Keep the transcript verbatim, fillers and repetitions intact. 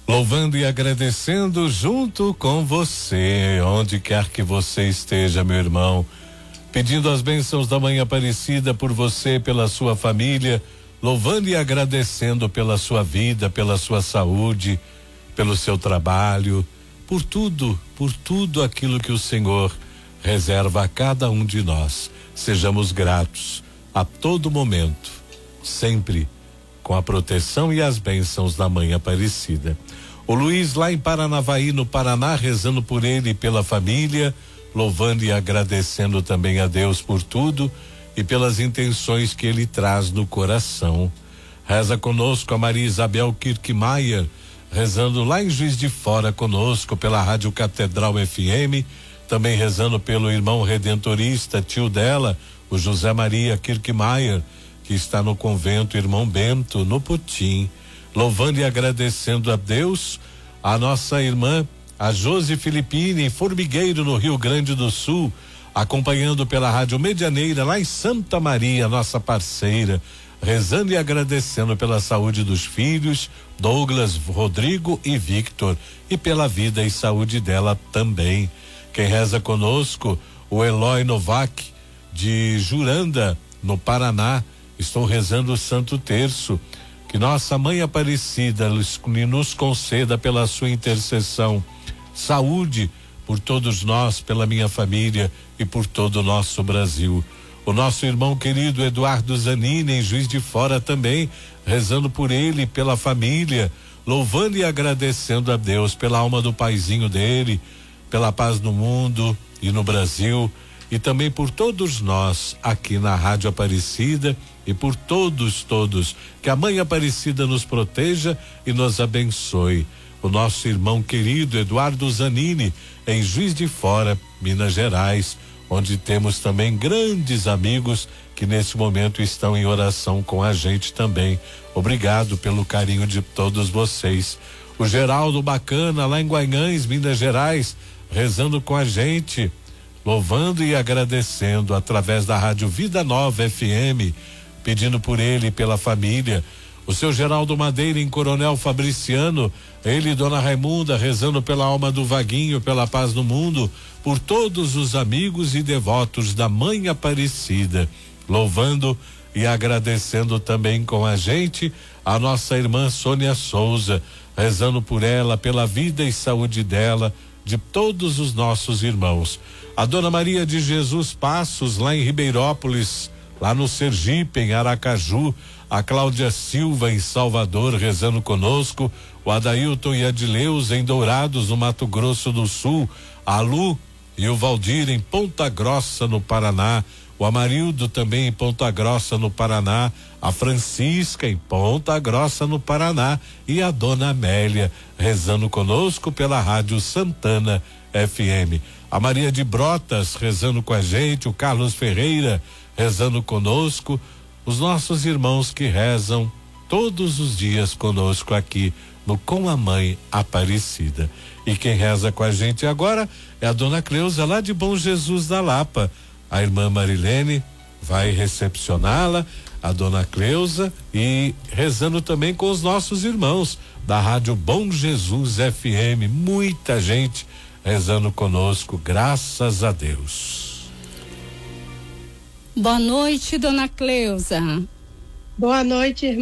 Louvando e agradecendo junto com você, onde quer que você esteja, meu irmão. Pedindo as bênçãos da Mãe Aparecida por você, pela sua família, louvando e agradecendo pela sua vida, pela sua saúde, pelo seu trabalho, por tudo, por tudo aquilo que o Senhor reserva a cada um de nós. Sejamos gratos a todo momento, sempre com a proteção e as bênçãos da Mãe Aparecida. O Luiz lá em Paranavaí, no Paraná, rezando por ele e pela família, louvando e agradecendo também a Deus por tudo e pelas intenções que ele traz no coração. Reza conosco a Maria Isabel Kirkmaier, rezando lá em Juiz de Fora conosco pela Rádio Catedral F M, também rezando pelo irmão redentorista, tio dela, o José Maria Kirkmaier, que está no convento Irmão Bento, no Putim, louvando e agradecendo a Deus, a nossa irmã, a Josi Filipine, em Formigueiro, no Rio Grande do Sul, acompanhando pela Rádio Medianeira, lá em Santa Maria, nossa parceira, rezando e agradecendo pela saúde dos filhos, Douglas, Rodrigo e Victor, e pela vida e saúde dela também. Quem reza conosco, o Eloy Novak, de Juranda, no Paraná. Estou rezando o Santo Terço, que nossa Mãe Aparecida nos conceda pela sua intercessão saúde por todos nós, pela minha família e por todo o nosso Brasil. O nosso irmão querido Eduardo Zanini, em Juiz de Fora também, rezando por ele e pela família, louvando e agradecendo a Deus pela alma do paizinho dele, pela paz no mundo e no Brasil, e também por todos nós aqui na Rádio Aparecida e por todos, todos, que a Mãe Aparecida nos proteja e nos abençoe. O nosso irmão querido Eduardo Zanini, em Juiz de Fora, Minas Gerais, onde temos também grandes amigos que nesse momento estão em oração com a gente também. Obrigado pelo carinho de todos vocês. O Geraldo Bacana, lá em Guanhães, Minas Gerais, rezando com a gente, louvando e agradecendo através da Rádio Vida Nova F M, pedindo por ele e pela família. O seu Geraldo Madeira, em Coronel Fabriciano, ele e Dona Raimunda, rezando pela alma do Vaguinho, pela paz no mundo, por todos os amigos e devotos da Mãe Aparecida, louvando e agradecendo também com a gente a nossa irmã Sônia Souza, rezando por ela, pela vida e saúde dela, de todos os nossos irmãos. A Dona Maria de Jesus Passos, lá em Ribeirópolis, lá no Sergipe, em Aracaju, a Cláudia Silva, em Salvador, rezando conosco, o Adailton e a Adileuza, em Dourados, no Mato Grosso do Sul, a Lu e o Valdir, em Ponta Grossa, no Paraná, o Amarildo também em Ponta Grossa, no Paraná, a Francisca em Ponta Grossa, no Paraná, e a Dona Amélia, rezando conosco pela Rádio Santana F M. A Maria de Brotas, rezando com a gente, o Carlos Ferreira, rezando conosco, os nossos irmãos que rezam todos os dias conosco aqui no Com a Mãe Aparecida. E quem reza com a gente agora é a Dona Cleusa, lá de Bom Jesus da Lapa. A irmã Marilene vai recepcioná-la, a Dona Cleusa, e rezando também com os nossos irmãos da Rádio Bom Jesus F M. Muita gente rezando conosco, graças a Deus. Boa noite, Dona Cleusa. Boa noite, irmã.